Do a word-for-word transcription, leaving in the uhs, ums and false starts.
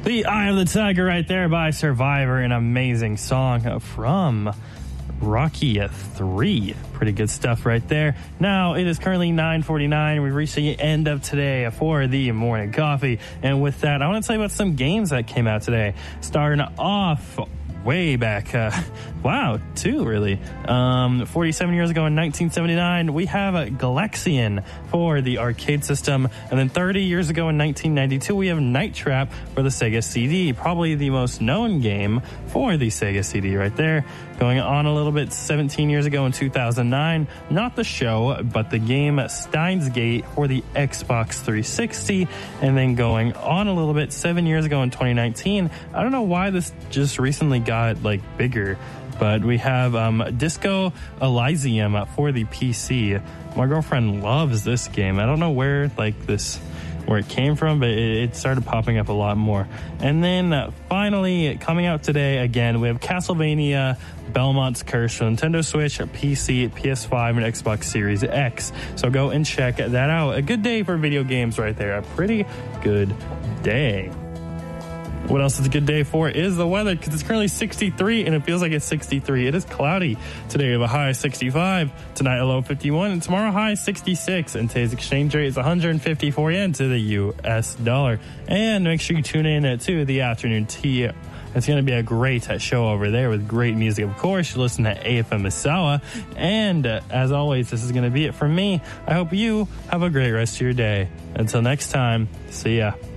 The Eye of the Tiger right there by Survivor, an amazing song from Rocky three. Pretty good stuff right there. Now, it is currently nine forty-nine. We've reached the end of today for the morning coffee. And with that, I want to tell you about some games that came out today. Starting off way back, uh, wow, two really. Um, forty-seven years ago in nineteen seventy-nine, we have a Galaxian for the arcade system. And then thirty years ago in nineteen ninety-two, we have Night Trap for the Sega C D. Probably the most known game for the Sega C D right there. Going on a little bit, seventeen years ago in two thousand nine, not the show, but the game Steins Gate for the Xbox three sixty. And then going on a little bit, seven years ago in twenty nineteen, I don't know why this just recently got like bigger, but we have um, Disco Elysium for the P C. My girlfriend loves this game. I don't know where like this where it came from, but it, it started popping up a lot more. And then uh, finally, coming out today again, we have Castlevania Belmont's Curse for Nintendo Switch, P C, P S five, and Xbox Series X. So go and check that out. A good day for video games right there. A pretty good day. What else is a good day for is the weather, because it's currently sixty-three and it feels like it's sixty-three. It is cloudy. Today we have a high sixty-five, tonight a low fifty-one, and tomorrow high sixty-six. And today's exchange rate is one hundred fifty-four yen to the U S dollar. And make sure you tune in to the afternoon tea. It's going to be a great show over there with great music, of course. You listen to A F M Misawa. And uh, as always, this is going to be it from me. I hope you have a great rest of your day. Until next time, see ya.